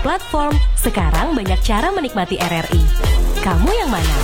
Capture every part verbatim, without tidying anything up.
platform, sekarang banyak cara menikmati R R I. Kamu yang mana?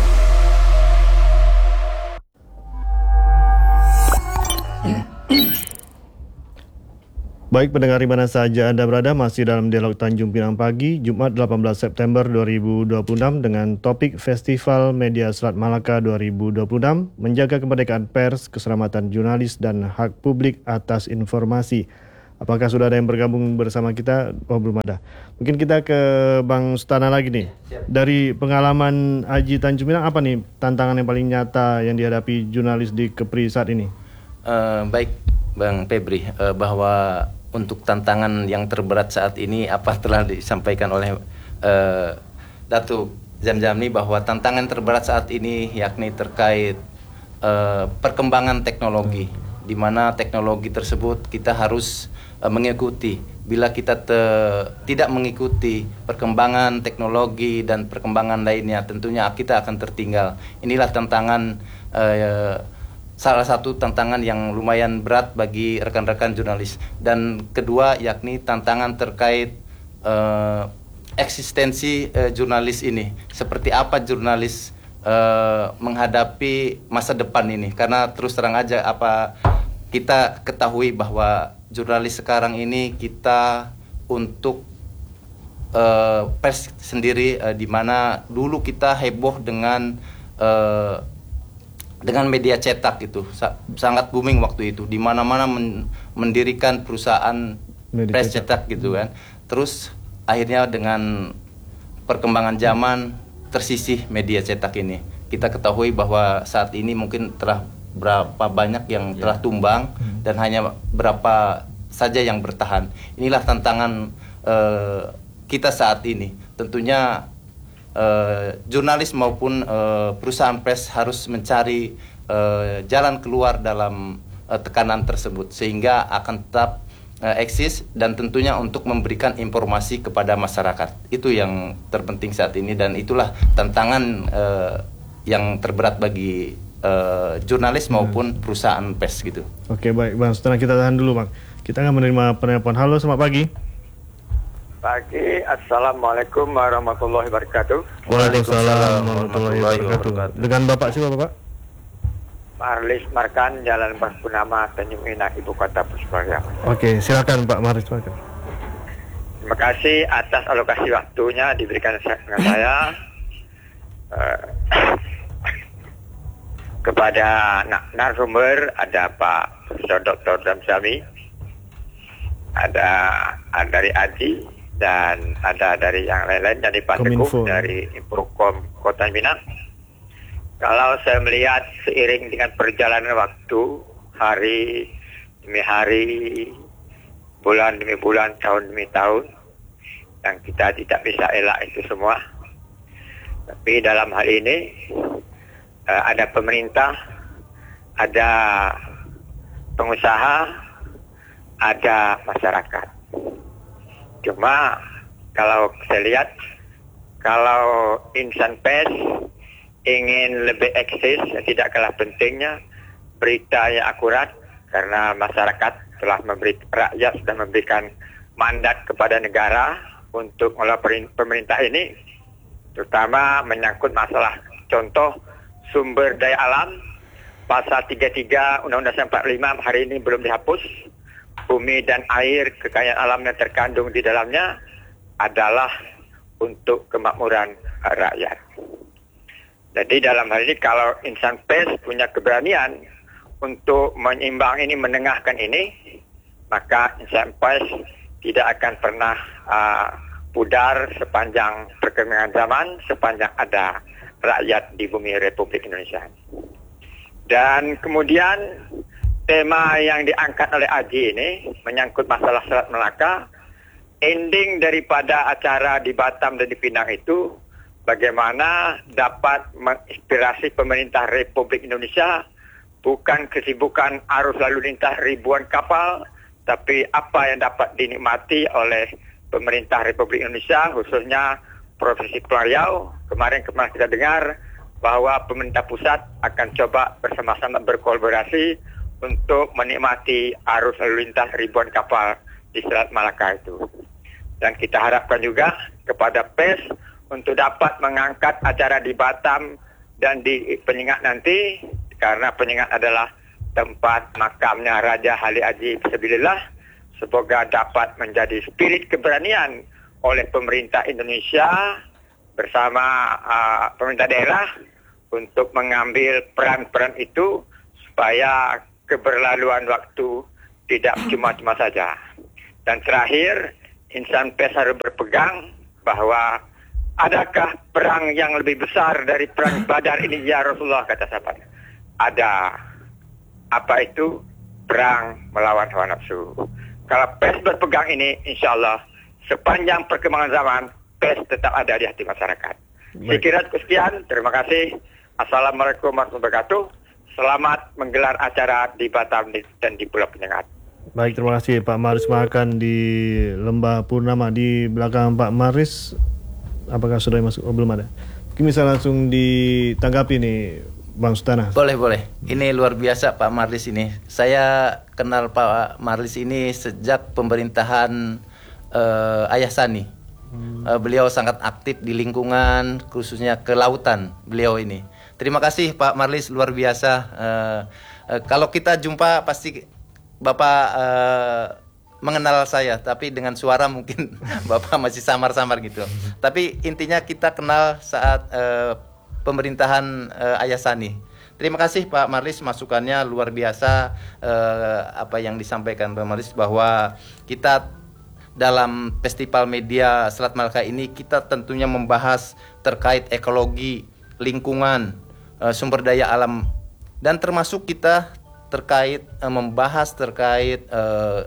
Baik pendengar di mana saja Anda berada, masih dalam Dialog Tanjung Pinang Pagi, Jumat delapan belas September dua ribu dua puluh enam dengan topik Festival Media Selat Malaka dua ribu dua puluh enam, menjaga kemerdekaan pers, keselamatan jurnalis dan hak publik atas informasi. Apakah sudah ada yang bergabung bersama kita? Oh, belum ada. Mungkin kita ke Bang Sutana lagi nih. Dari pengalaman Aji Tanjung Pinang, apa nih tantangan yang paling nyata yang dihadapi jurnalis di Kepri saat ini? Uh, baik Bang Febri, uh, bahwa untuk tantangan yang terberat saat ini apa telah disampaikan oleh uh, Datuk Zamzami, bahwa tantangan terberat saat ini yakni terkait uh, perkembangan teknologi, hmm. di mana teknologi tersebut kita harus uh, mengikuti. Bila kita te- tidak mengikuti perkembangan teknologi dan perkembangan lainnya, tentunya kita akan tertinggal. Inilah tantangan uh, salah satu tantangan yang lumayan berat bagi rekan-rekan jurnalis. Dan kedua yakni tantangan terkait uh, eksistensi uh, jurnalis ini. Seperti apa jurnalis uh, menghadapi masa depan ini. Karena terus terang aja apa kita ketahui bahwa jurnalis sekarang ini kita untuk uh, pers sendiri, uh, di mana dulu kita heboh dengan uh, dengan media cetak itu sangat booming waktu itu, di mana-mana men- mendirikan perusahaan media press cetak. cetak gitu kan. Terus akhirnya dengan perkembangan zaman tersisih media cetak ini. Kita ketahui bahwa saat ini mungkin telah berapa banyak yang yeah. telah tumbang hmm. dan hanya berapa saja yang bertahan. Inilah tantangan uh, kita saat ini. Tentunya Uh, jurnalis maupun uh, perusahaan pers harus mencari uh, jalan keluar dalam uh, tekanan tersebut, sehingga akan tetap uh, eksis dan tentunya untuk memberikan informasi kepada masyarakat. Itu yang terpenting saat ini, dan itulah tantangan uh, yang terberat bagi uh, jurnalis maupun perusahaan pers gitu. Oke, baik Bang, setelah kita tahan dulu Bang. Kita akan menerima penelpon. Halo, selamat pagi. Pagi, Assalamualaikum warahmatullahi wabarakatuh. Waalaikumsalam warahmatullahi wabarakatuh. Dengan Bapak siapa Bapak? Marlis Markan, Jalan Baspunama, Tanjung Pinang, Ibu Kota Puspaya. Oke, silakan Pak Marlis Markan. Terima kasih atas alokasi waktunya diberikan dengan saya. uh, kepada narasumber ada Pak Profesor Doktor Zamzami, ada, ada dari Aji, dan ada dari yang lain-lain, dari Pak Teguh dari Improkom Kota Minang. Kalau saya melihat seiring dengan perjalanan waktu, hari demi hari, bulan demi bulan, tahun demi tahun, yang kita tidak bisa elak itu semua. Tapi dalam hal ini ada pemerintah, ada pengusaha, ada masyarakat. Cuma kalau saya lihat, kalau insan pers ingin lebih eksis, tidak kalah pentingnya berita yang akurat, karena masyarakat telah memberi, rakyat sudah memberikan mandat kepada negara untuk mengelola pemerintah ini, terutama menyangkut masalah contoh sumber daya alam. Pasal tiga puluh tiga Undang-Undang empat puluh lima hari ini belum dihapus. Bumi dan air, kekayaan alam yang terkandung di dalamnya adalah untuk kemakmuran rakyat. Jadi dalam hal ini kalau insan pers punya keberanian untuk menyeimbang ini, menengahkan ini, maka insan pers tidak akan pernah uh, pudar sepanjang perkembangan zaman, sepanjang ada rakyat di bumi Republik Indonesia. Dan kemudian tema yang diangkat oleh Aji ini menyangkut masalah Selat Melaka. Ending daripada acara di Batam dan di Pinang itu bagaimana dapat menginspirasi pemerintah Republik Indonesia, bukan kesibukan arus lalu lintas ribuan kapal, tapi apa yang dapat dinikmati oleh pemerintah Republik Indonesia, khususnya Provinsi Kepulauan Riau. Kemarin-kemarin kita dengar bahwa pemerintah pusat akan coba bersama-sama berkolaborasi untuk menikmati arus lalu lintas ribuan kapal di Selat Malaka itu. Dan kita harapkan juga kepada pers untuk dapat mengangkat acara di Batam dan di Penyengat nanti, karena Penyengat adalah tempat makamnya Raja Ali Haji Fisabilillah. Semoga dapat menjadi spirit keberanian oleh pemerintah Indonesia bersama uh, pemerintah daerah untuk mengambil peran-peran itu supaya keberlaluan waktu tidak cuma-cuma saja. Dan terakhir, insan pers harus berpegang bahwa adakah perang yang lebih besar dari perang Badar ini ya Rasulullah, kata sahabat. Ada. Apa itu? Perang melawan hawa nafsu. Kalau pers berpegang ini, insya Allah sepanjang perkembangan zaman, pers tetap ada di hati masyarakat. Saya kira sekian, terima kasih. Assalamualaikum warahmatullahi wabarakatuh. Selamat menggelar acara di Batam dan di Pulau Penyengat. Baik, terima kasih Pak Maris Mahakan di Lembah Purnama. Di belakang Pak Maris, apakah sudah masuk? Oh, belum ada. Mungkin bisa langsung ditanggapi nih Bang Sultana. Boleh, boleh. Ini luar biasa Pak Marlis ini. Saya kenal Pak Marlis ini sejak pemerintahan uh, Ayah Sani. Hmm. Uh, beliau sangat aktif di lingkungan, khususnya kelautan beliau ini. Terima kasih Pak Marlis, luar biasa. Uh, uh, kalau kita jumpa pasti Bapak uh, mengenal saya, tapi dengan suara mungkin Bapak masih samar-samar gitu. Tapi intinya kita kenal saat uh, pemerintahan uh, Ayah Sani. Terima kasih Pak Marlis, masukannya luar biasa. Uh, apa yang disampaikan Pak Marlis bahwa kita dalam Festival Media Selat Malaka ini kita tentunya membahas terkait ekologi, lingkungan, uh, sumber daya alam, dan termasuk kita terkait uh, membahas terkait uh,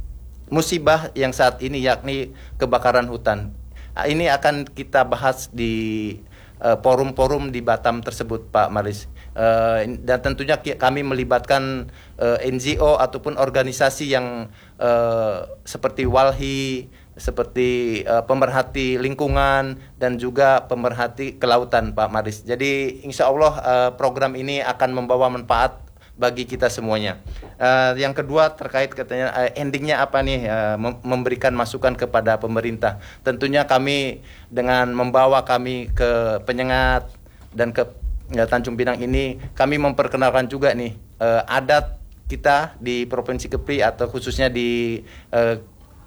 musibah yang saat ini yakni kebakaran hutan. Ini akan kita bahas di Uh, forum-forum di Batam tersebut Pak Maris, uh, dan tentunya kami melibatkan uh, N G O ataupun organisasi yang uh, seperti Walhi, seperti uh, pemerhati lingkungan dan juga pemerhati kelautan Pak Maris. Jadi insya Allah uh, program ini akan membawa manfaat bagi kita semuanya. Uh, yang kedua terkait katanya uh, endingnya apa nih, uh, mem- memberikan masukan kepada pemerintah. Tentunya kami dengan membawa kami ke Penyengat dan ke ya, Tanjung Pinang ini, kami memperkenalkan juga nih uh, adat kita di Provinsi Kepri atau khususnya di uh,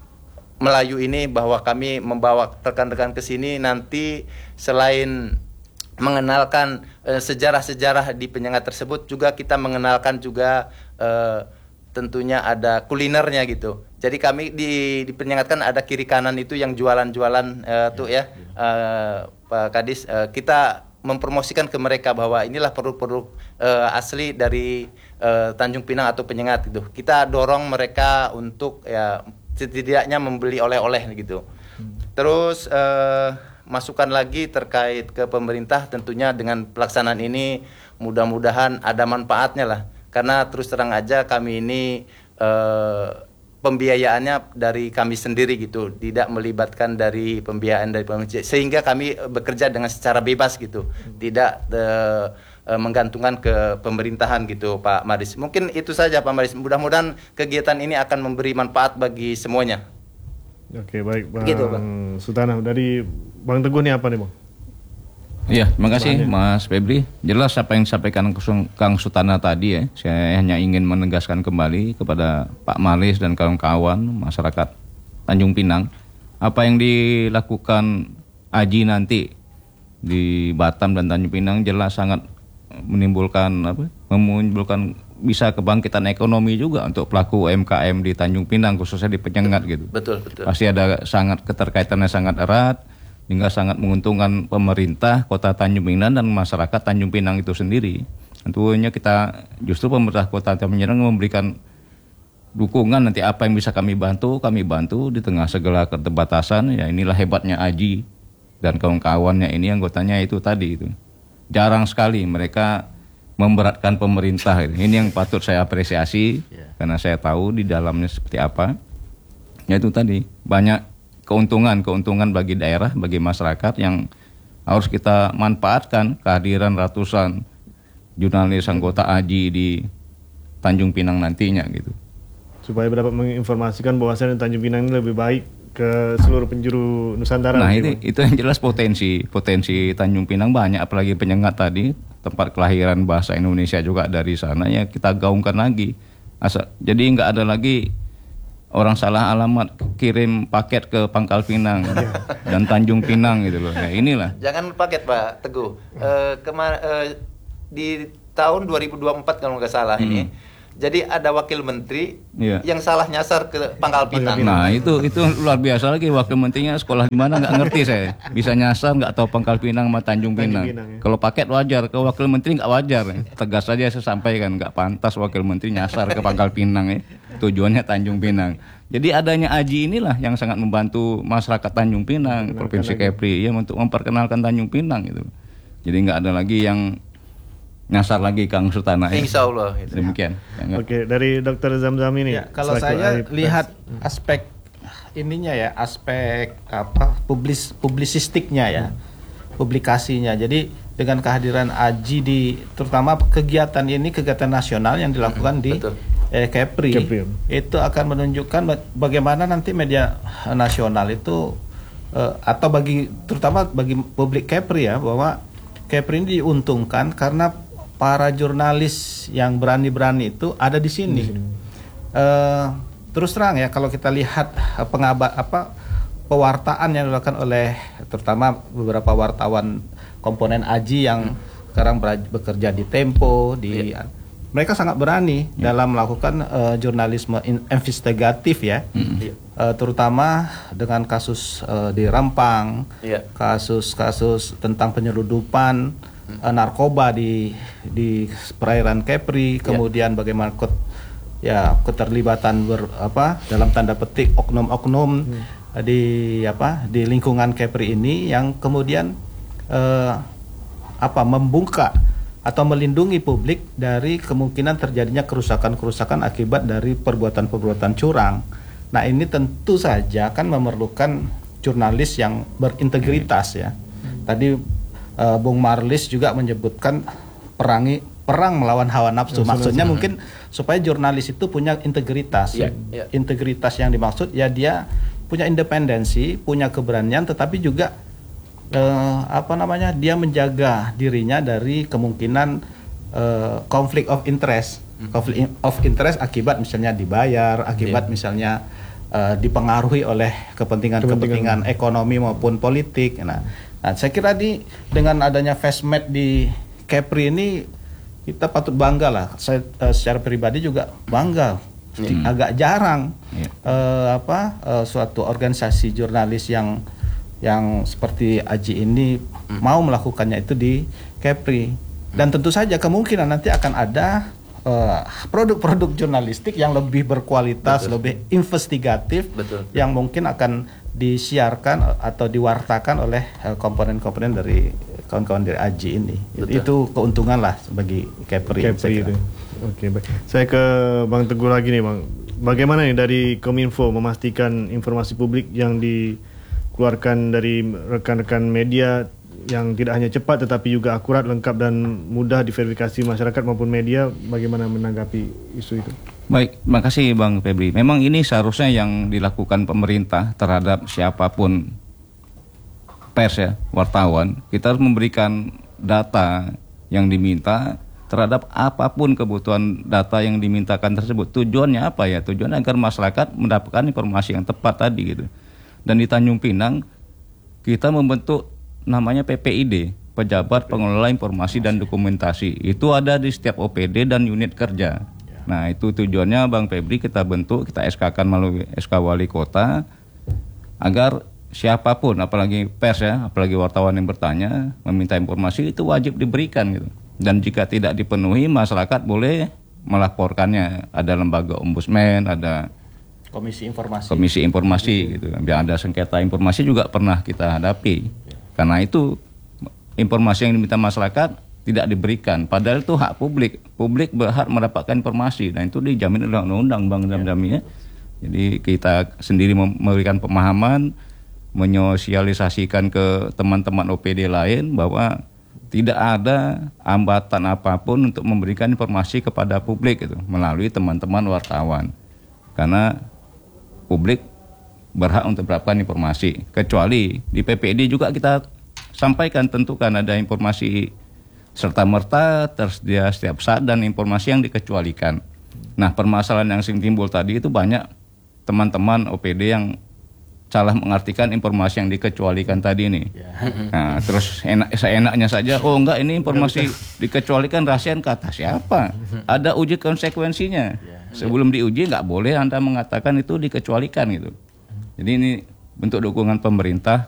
Melayu ini, bahwa kami membawa rekan-rekan ke sini nanti selain mengenalkan uh, sejarah-sejarah di Penyengat tersebut, juga kita mengenalkan juga uh, tentunya ada kulinernya gitu. Jadi kami di, di Penyengat kan ada kiri kanan itu yang jualan-jualan uh, tuh ya, uh, Pak Kadis, uh, kita mempromosikan ke mereka bahwa inilah produk-produk uh, asli dari uh, Tanjung Pinang atau Penyengat gitu. Kita dorong mereka untuk ya setidaknya membeli oleh-oleh gitu. Terus uh, masukan lagi terkait ke pemerintah, tentunya dengan pelaksanaan ini mudah-mudahan ada manfaatnya lah, karena terus terang aja kami ini eh, pembiayaannya dari kami sendiri gitu, tidak melibatkan dari pembiayaan dari pemerintah, sehingga kami bekerja dengan secara bebas gitu, tidak eh, menggantungkan ke pemerintahan gitu Pak Maris. Mungkin itu saja Pak Maris, mudah-mudahan kegiatan ini akan memberi manfaat bagi semuanya. Oke, baik Bang gitu, Bang Sultana. Dari Bang Teguh nih apa nih Bang? Iya, terima kasih Mas Febri. Jelas apa yang disampaikan Kang Sultana tadi ya. Saya hanya ingin menegaskan kembali kepada Pak Malis dan kawan-kawan masyarakat Tanjung Pinang, apa yang dilakukan Aji nanti di Batam dan Tanjung Pinang jelas sangat menimbulkan apa? Menimbulkan bisa kebangkitan ekonomi juga untuk pelaku U M K M di Tanjung Pinang, khususnya di Penyengat gitu. Betul, betul. Pasti ada sangat keterkaitannya sangat erat, hingga sangat menguntungkan pemerintah Kota Tanjung Pinang dan masyarakat Tanjung Pinang itu sendiri. Tentunya kita justru pemerintah Kota Tanjung Pinang memberikan dukungan, nanti apa yang bisa kami bantu, kami bantu di tengah segala keterbatasan. Ya inilah hebatnya Aji dan kawan-kawannya ini, anggotanya itu tadi itu. Jarang sekali mereka memberatkan pemerintah. Ini yang patut saya apresiasi, yeah. Karena saya tahu di dalamnya seperti apa. Yaitu tadi banyak keuntungan-keuntungan bagi daerah, bagi masyarakat yang harus kita manfaatkan kehadiran ratusan jurnalis anggota Aji di Tanjung Pinang nantinya gitu. Supaya dapat menginformasikan bahwasanya Tanjung Pinang ini lebih baik ke seluruh penjuru Nusantara. Nah mungkin, itu itu yang jelas potensi potensi Tanjung Pinang banyak, apalagi Penyengat tadi tempat kelahiran bahasa Indonesia juga dari sana, ya kita gaungkan lagi. Asa, jadi nggak ada lagi orang salah alamat kirim paket ke Pangkal Pinang dan Tanjung Pinang gitu loh. Ya inilah. Jangan paket Pak Teguh. Uh, kemar- uh, di tahun dua ribu dua puluh empat kalau nggak salah hmm. ini. Jadi ada wakil menteri yeah. yang salah nyasar ke Pangkal Pinang. Nah itu itu luar biasa lagi, wakil menterinya sekolah di mana nggak ngerti saya. Bisa nyasar nggak tahu Pangkal Pinang sama Tanjung Pinang. Pinang ya. Kalau paket wajar, ke wakil menteri nggak wajar. Tegas saja saya sampaikan, nggak pantas wakil menteri nyasar ke Pangkal Pinang ya. Tujuannya Tanjung Pinang. Jadi adanya Aji inilah yang sangat membantu masyarakat Tanjung Pinang, Provinsi Kepri ya, untuk memperkenalkan Tanjung Pinang gitu. Jadi nggak ada lagi yang nyasar lagi Kang Sultana. Insya Allah. Ya. Demikian. Oke, dari Dokter Zamzam ini. Ya, kalau saya lihat aspek ininya ya, aspek apa publis publisistiknya ya, publikasinya. Jadi dengan kehadiran Aji di, terutama kegiatan ini kegiatan nasional yang dilakukan di eh, Kepri, Kepri, itu akan menunjukkan bagaimana nanti media nasional itu eh, atau bagi terutama bagi publik Kepri ya, bahwa Kepri ini diuntungkan karena para jurnalis yang berani-berani itu ada di sini. Di sini. Uh, terus terang ya, kalau kita lihat uh, pengaba apa pewartaan yang dilakukan oleh terutama beberapa wartawan komponen Aji yang hmm. sekarang bekerja di Tempo, di yeah. mereka sangat berani yeah. dalam melakukan uh, jurnalisme investigatif ya, hmm. uh, terutama dengan kasus uh, di Rempang, yeah. kasus-kasus tentang penyeludupan Uh, narkoba di di perairan Kepri, kemudian yeah. bagaimana kot, ya keterlibatan ber, apa dalam tanda petik oknum-oknum hmm. uh, di apa di lingkungan Kepri ini yang kemudian uh, apa membuka atau melindungi publik dari kemungkinan terjadinya kerusakan-kerusakan akibat dari perbuatan-perbuatan curang. Nah, ini tentu saja kan memerlukan jurnalis yang berintegritas ya. Tadi Uh, Bung Marlis juga menyebutkan perangi perang melawan hawa nafsu. Maksudnya mungkin supaya jurnalis itu punya integritas. Yeah, yeah. Integritas yang dimaksud ya dia punya independensi, punya keberanian, tetapi juga uh, apa namanya dia menjaga dirinya dari kemungkinan uh, konflik of interest, konflik of interest akibat misalnya dibayar, akibat yeah. misalnya uh, dipengaruhi oleh kepentingan-kepentingan ekonomi maupun politik. Nah. Nah, saya kira di dengan adanya FastMed di Kepri ini kita patut bangga lah. Saya uh, secara pribadi juga bangga. Hmm. Agak jarang yeah. uh, apa uh, suatu organisasi jurnalis yang yang seperti Aji ini hmm. mau melakukannya itu di Kepri. Dan tentu saja kemungkinan nanti akan ada uh, produk-produk jurnalistik yang lebih berkualitas, Betul. lebih investigatif, Betul. yang mungkin akan disiarkan atau diwartakan oleh uh, komponen-komponen dari kawan-kawan dari Aji ini. Betul. Itu keuntungan lah bagi Kepri. Kepri itu. Oke, baik. Saya ke Bang Teguh lagi nih, Bang. Bagaimana nih dari Kominfo memastikan informasi publik yang dikeluarkan dari rekan-rekan media yang tidak hanya cepat tetapi juga akurat, lengkap dan mudah diverifikasi masyarakat maupun media, bagaimana menanggapi isu itu? Baik, terima kasih Bang Febri. Memang ini seharusnya yang dilakukan pemerintah terhadap siapapun pers ya, wartawan. Kita harus memberikan data yang diminta terhadap apapun kebutuhan data yang dimintakan tersebut. Tujuannya apa ya? Tujuannya agar masyarakat mendapatkan informasi yang tepat tadi gitu. Dan di Tanjung Pinang kita membentuk namanya P P I D, Pejabat Pengelola Informasi dan Dokumentasi. Itu ada di setiap O P D dan unit kerja. Nah, itu tujuannya Bang Febri kita bentuk, kita S K-kan melalui S K Wali Kota agar siapapun, apalagi pers ya, apalagi wartawan yang bertanya, meminta informasi itu wajib diberikan gitu. Dan jika tidak dipenuhi, masyarakat boleh melaporkannya. Ada lembaga ombudsman, ada komisi informasi. Komisi informasi gitu. Biar ada sengketa informasi juga pernah kita hadapi. Karena itu informasi yang diminta masyarakat tidak diberikan, padahal itu hak publik. Publik berhak mendapatkan informasi, dan itu dijamin oleh undang-undang Bang Zamzami ya. Jadi kita sendiri memberikan pemahaman, menyosialisasikan ke teman-teman O P D lain bahwa tidak ada hambatan apapun untuk memberikan informasi kepada publik itu melalui teman-teman wartawan. Karena publik berhak untuk mendapatkan informasi. Kecuali di P P D juga kita sampaikan tentukan ada informasi serta-merta tersedia setiap saat dan informasi yang dikecualikan. Nah, permasalahan yang sering timbul tadi itu banyak teman-teman O P D yang salah mengartikan informasi yang dikecualikan tadi ini. Nah, terus enak seenaknya saja, oh enggak ini informasi dikecualikan rahasia, kata siapa? Ada uji konsekuensinya. Sebelum diuji nggak boleh Anda mengatakan itu dikecualikan gitu. Jadi ini bentuk dukungan pemerintah